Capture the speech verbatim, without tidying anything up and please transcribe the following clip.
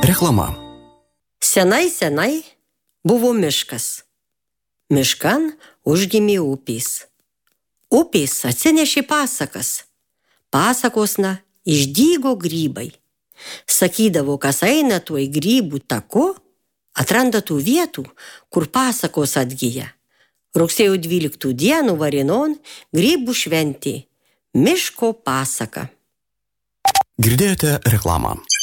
Reklama. Senai, senai buvo miškas. Miškan užgimė upės. Upės atsinešė pasakas. Pasakosna išdygo grybai. Sakydavo, kas eina tuoj grybų taku, atranda tų vietų, kur pasakos atgyja. Rugsėjo dvyliktų dienų Varinon grybų šventė. Miško pasaka. Girdėjote reklamą.